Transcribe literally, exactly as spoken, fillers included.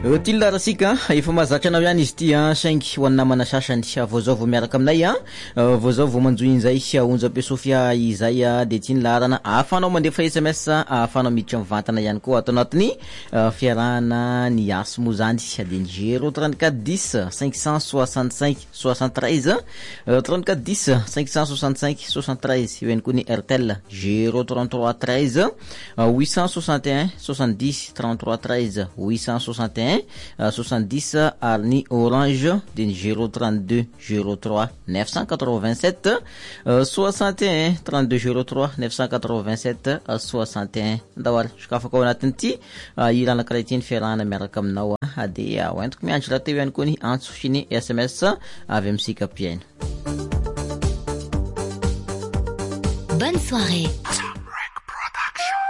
Tila rasika efa mazatra anao ihany izy ty a saingy ho an'ny namana sasany vao zao vao miaraka aminay a vao zao vao manjoy inzay onjam-pe Sofia izay a de tiany laharana ahafanao mandefa S M S ahafanao miditra mivantana ihany koa ato anatiny fiarahana ny asmo zany de zéro trente-quatre dix cinq cent soixante-cinq soixante-treize trente-quatre dix cinq cent soixante-cinq soixante-treize io ihany koa ny Airtel zéro trente-trois treize huit cent soixante et un soixante-dix trente-trois treize huit cent soixante et un soixante-dix ary ny Orange de zéro trente-deux zéro trois neuf cent quatre-vingt-sept soixante et un trente-deux zéro trois neuf cent quatre-vingt-sept soixante et un ndawara sakafaka ao anatiny ty ilana karaitiny fiarahana miaraka aminao de hoentiko miandry raha teo ihany koa ny antso sy ny S M S avy amintsika piaina. Bonne soirée.